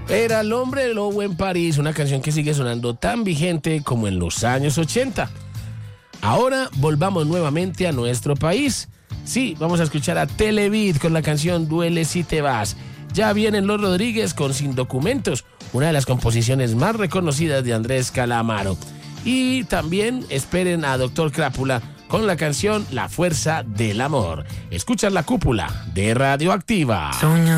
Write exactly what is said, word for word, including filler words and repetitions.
Era El hombre lobo en París, una canción que sigue sonando tan vigente como en los años ochenta. Ahora volvamos nuevamente a nuestro país. Sí, vamos a escuchar a Televid con la canción Duele si te vas. Ya vienen Los Rodríguez con Sin Documentos, una de las composiciones más reconocidas de Andrés Calamaro. Y también esperen a Doctor Crápula con la canción La Fuerza del Amor. Escuchan La Cúpula de Radioactiva.